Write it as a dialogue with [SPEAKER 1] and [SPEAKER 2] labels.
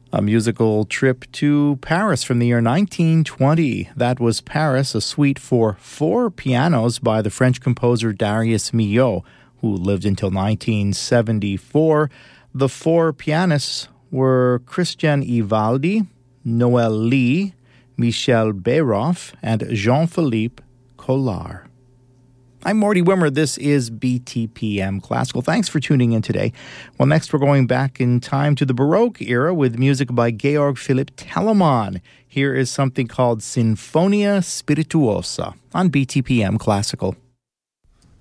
[SPEAKER 1] A musical trip to Paris from the year 1920. That was Paris, a suite for 4 pianos by the French composer Darius Milhaud, who lived until 1974. The 4 pianists were Christian Ivaldi, Noel Lee, Michel Bayroff, and Jean-Philippe Collard. I'm Morty Wimmer. This is BTPM Classical. Thanks for tuning in today. Well, next we're going back in time to the Baroque era with music by Georg Philipp Telemann. Here is something called Sinfonia Spirituosa on BTPM Classical.